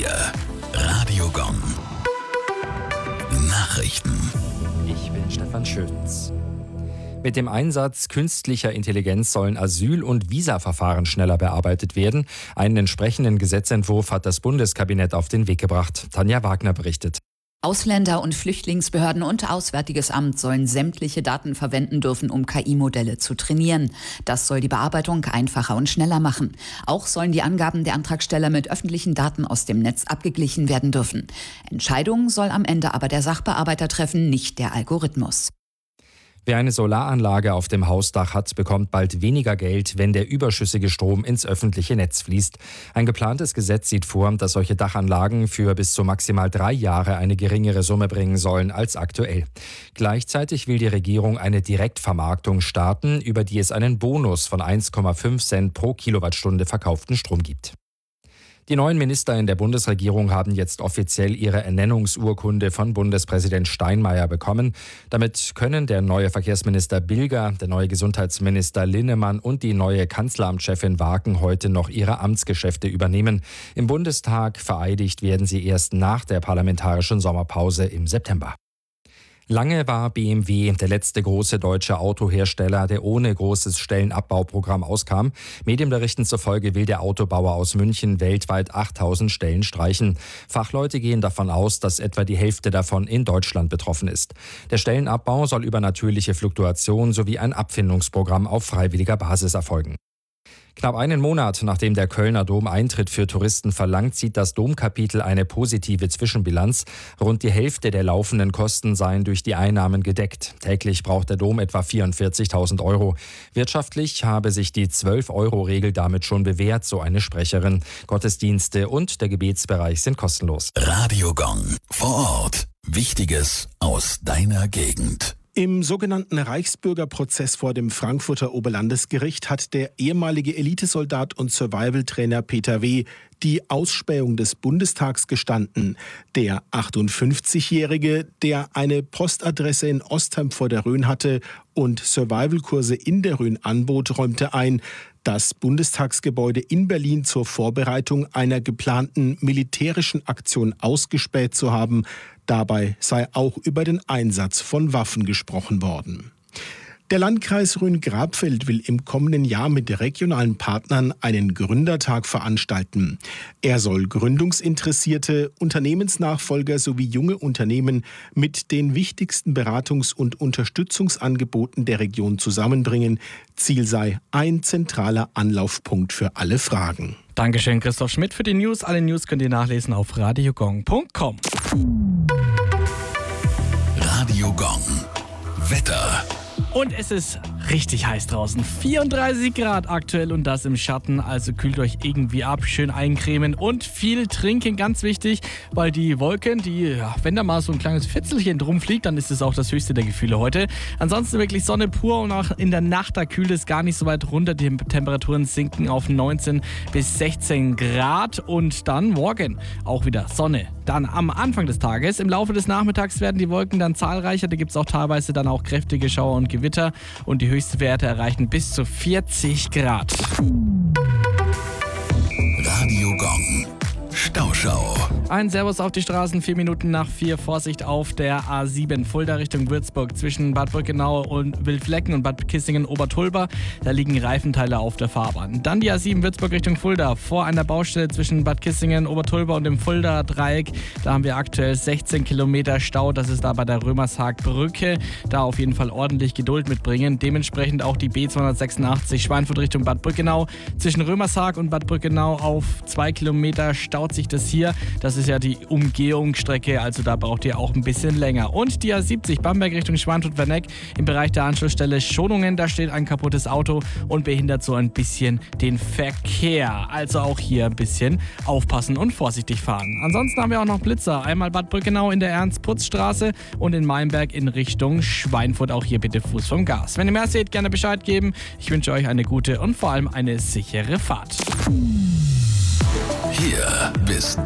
Hier, Radio Gong. Nachrichten. Ich bin Stefan Schütz. Mit dem Einsatz künstlicher Intelligenz sollen Asyl- und Visaverfahren schneller bearbeitet werden. Einen entsprechenden Gesetzentwurf hat das Bundeskabinett auf den Weg gebracht. Tanja Wagner berichtet. Ausländer- und Flüchtlingsbehörden und Auswärtiges Amt sollen sämtliche Daten verwenden dürfen, um KI-Modelle zu trainieren. Das soll die Bearbeitung einfacher und schneller machen. Auch sollen die Angaben der Antragsteller mit öffentlichen Daten aus dem Netz abgeglichen werden dürfen. Entscheidungen soll am Ende aber der Sachbearbeiter treffen, nicht der Algorithmus. Wer eine Solaranlage auf dem Hausdach hat, bekommt bald weniger Geld, wenn der überschüssige Strom ins öffentliche Netz fließt. Ein geplantes Gesetz sieht vor, dass solche Dachanlagen für bis zu maximal 3 Jahre eine geringere Summe bringen sollen als aktuell. Gleichzeitig will die Regierung eine Direktvermarktung starten, über die es einen Bonus von 1,5 Cent pro Kilowattstunde verkauften Strom gibt. Die neuen Minister in der Bundesregierung haben jetzt offiziell ihre Ernennungsurkunde von Bundespräsident Steinmeier bekommen. Damit können der neue Verkehrsminister Bilger, der neue Gesundheitsminister Linnemann und die neue Kanzleramtschefin Waken heute noch ihre Amtsgeschäfte übernehmen. Im Bundestag vereidigt werden sie erst nach der parlamentarischen Sommerpause im September. Lange war BMW der letzte große deutsche Autohersteller, der ohne großes Stellenabbauprogramm auskam. Medienberichten zufolge will der Autobauer aus München weltweit 8000 Stellen streichen. Fachleute gehen davon aus, dass etwa die Hälfte davon in Deutschland betroffen ist. Der Stellenabbau soll über natürliche Fluktuation sowie ein Abfindungsprogramm auf freiwilliger Basis erfolgen. Knapp einen Monat, nachdem der Kölner Dom Eintritt für Touristen verlangt, zieht das Domkapitel eine positive Zwischenbilanz. Rund die Hälfte der laufenden Kosten seien durch die Einnahmen gedeckt. Täglich braucht der Dom etwa 44.000 €. Wirtschaftlich habe sich die 12-Euro-Regel damit schon bewährt, so eine Sprecherin. Gottesdienste und der Gebetsbereich sind kostenlos. Radio Gong. Vor Ort. Wichtiges aus deiner Gegend. Im sogenannten Reichsbürgerprozess vor dem Frankfurter Oberlandesgericht hat der ehemalige Elitesoldat und Survival-Trainer Peter W. die Ausspähung des Bundestags gestanden. Der 58-Jährige, der eine Postadresse in Ostheim vor der Rhön hatte und Survival-Kurse in der Rhön anbot, räumte ein, das Bundestagsgebäude in Berlin zur Vorbereitung einer geplanten militärischen Aktion ausgespäht zu haben. Dabei sei auch über den Einsatz von Waffen gesprochen worden. Der Landkreis Rhön-Grabfeld will im kommenden Jahr mit regionalen Partnern einen Gründertag veranstalten. Er soll Gründungsinteressierte, Unternehmensnachfolger sowie junge Unternehmen mit den wichtigsten Beratungs- und Unterstützungsangeboten der Region zusammenbringen. Ziel sei ein zentraler Anlaufpunkt für alle Fragen. Dankeschön, Christoph Schmidt, für die News. Alle News könnt ihr nachlesen auf radiogong.com. Radio Gong. Wetter. Und es ist richtig heiß draußen. 34 Grad aktuell und das im Schatten. Also kühlt euch irgendwie ab, schön eincremen und viel trinken. Ganz wichtig, weil die Wolken, wenn da mal so ein kleines Fitzelchen drum fliegt, dann ist es auch das höchste der Gefühle heute. Ansonsten wirklich Sonne pur und auch in der Nacht, da kühlt es gar nicht so weit runter. Die Temperaturen sinken auf 19 bis 16 Grad und dann morgen auch wieder Sonne. Dann am Anfang des Tages, im Laufe des Nachmittags werden die Wolken dann zahlreicher. Da gibt es auch teilweise dann auch kräftige Schauer und Gewitter und die Höchstwerte erreichen bis zu 40 Grad. Radio Gong. Stauschau. Ein Servus auf die Straßen, 4 Minuten nach 4. Vorsicht auf der A7 Fulda Richtung Würzburg zwischen Bad Brückenau und Wildflecken und Bad Kissingen-Obertolba. Da liegen Reifenteile auf der Fahrbahn. Dann die A7 Würzburg Richtung Fulda vor einer Baustelle zwischen Bad Kissingen, Obertolba und dem Fulda Dreieck. Da haben wir aktuell 16 Kilometer Stau. Das ist da bei der Römershaag-Brücke. Da auf jeden Fall ordentlich Geduld mitbringen. Dementsprechend auch die B286 Schweinfurt Richtung Bad Brückenau. Zwischen Römershaag und Bad Brückenau auf 2 Kilometer staut sich das hier. Das ist ja die Umgehungsstrecke, also da braucht ihr auch ein bisschen länger. Und die A70 Bamberg Richtung Schweinfurt-Werneck im Bereich der Anschlussstelle Schonungen, da steht ein kaputtes Auto und behindert so ein bisschen den Verkehr. Also auch hier ein bisschen aufpassen und vorsichtig fahren. Ansonsten haben wir auch noch Blitzer. Einmal Bad Brückenau in der Ernst-Putz-Straße und in Meinberg in Richtung Schweinfurt. Auch hier bitte Fuß vom Gas. Wenn ihr mehr seht, gerne Bescheid geben. Ich wünsche euch eine gute und vor allem eine sichere Fahrt. Hier bist